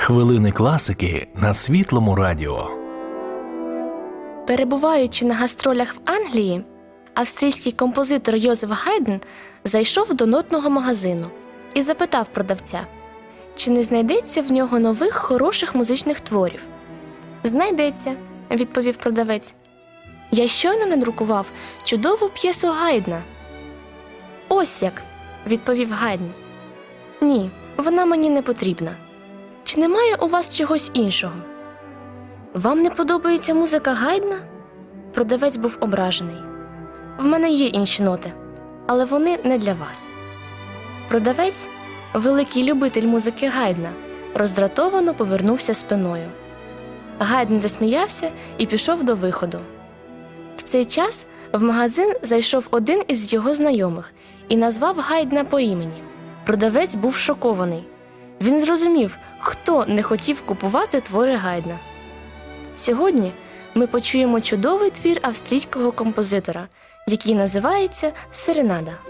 Хвилини класики на Світлому радіо. Перебуваючи на гастролях в Англії, австрійський композитор Йозеф Гайдн зайшов до нотного магазину і запитав продавця, чи не знайдеться в нього нових хороших музичних творів. «Знайдеться», – відповів продавець. «Я щойно надрукував чудову п'єсу Гайдна». «Ось як», – відповів Гайдн. «Ні, вона мені не потрібна. Чи немає у вас чогось іншого?» «Вам не подобається музика Гайдна?» Продавець був ображений. «В мене є інші ноти, але вони не для вас». Продавець, великий любитель музики Гайдна, роздратовано повернувся спиною. Гайдн засміявся і пішов до виходу. В цей час в магазин зайшов один із його знайомих і назвав Гайдна по імені. Продавець був шокований. Він зрозумів, хто не хотів купувати твори Гайдна. Сьогодні ми почуємо чудовий твір австрійського композитора, який називається «Серенада».